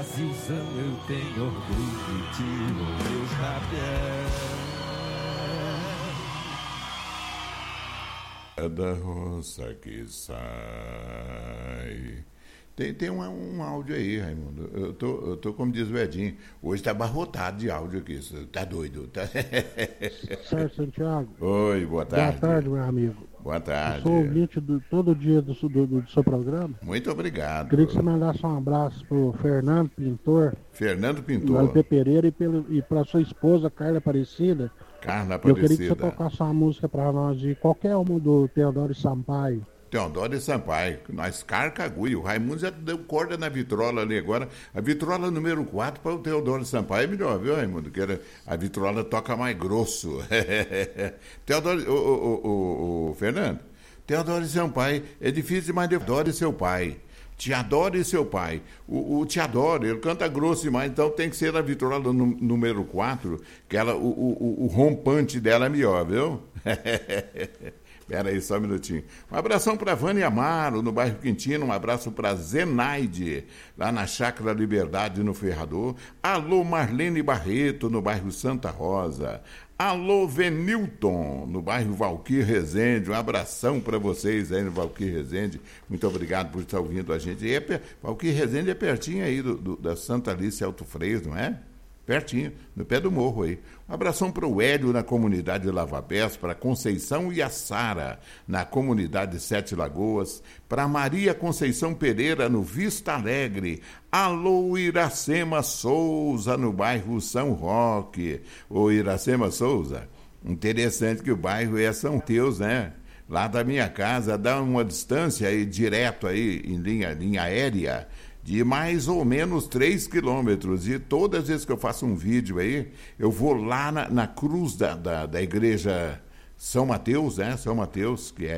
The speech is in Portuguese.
Brasilzão, eu tenho orgulho e tiro meu chapéu. É da roça que sai. Tem um áudio aí, Raimundo. Eu tô como diz o Edinho, hoje tá abarrotado de áudio aqui. Tá doido? Tá... Certo, Santiago. Oi, boa tarde. Boa tarde, meu amigo. Boa tarde. Eu sou ouvinte todo dia do seu programa. Muito obrigado. Queria que você mandasse um abraço pro Fernando Pintor. Fernando Pintor. Valpe Pereira e pra sua esposa, Carla Aparecida. Carla Aparecida. Eu queria que você tocasse uma música pra nós de qualquer uma do Teodoro Sampaio. Teodoro Sampaio, nós carcagulho. O Raimundo já deu corda na vitrola ali agora. A vitrola número 4 para o Teodoro Sampaio é melhor, viu, Raimundo? Que a vitrola toca mais grosso. Teodoro, o Fernando, Teodoro Sampaio é difícil, mas adore seu pai. Te adore seu pai. O te adore, ele canta grosso demais, então tem que ser a vitrola número 4, que o rompante dela é melhor, viu? Espera aí, só um minutinho. Um abração para Vânia Amaro, no bairro Quintino. Um abraço para Zenaide, lá na Chácara Liberdade, no Ferrador. Alô, Marlene Barreto, no bairro Santa Rosa. Alô, Venilton, no bairro Valquir Rezende. Um abração para vocês aí no Valquir Rezende. Muito obrigado por estar ouvindo a gente. Valquir Rezende é pertinho aí da Santa Alice Alto Freio, não é? Pertinho, no pé do morro aí. Um abração para o Hélio na comunidade de Lava Pés, para Conceição e a Sara na comunidade Sete Lagoas, para Maria Conceição Pereira no Vista Alegre. Alô, Iracema Souza no bairro São Roque. Ô, Iracema Souza, interessante que o bairro é São Teus, né? Lá da minha casa dá uma distância aí direto aí em linha aérea de mais ou menos 3 quilômetros. E todas as vezes que eu faço um vídeo aí, eu vou lá na cruz da igreja São Mateus, né? São Mateus, que é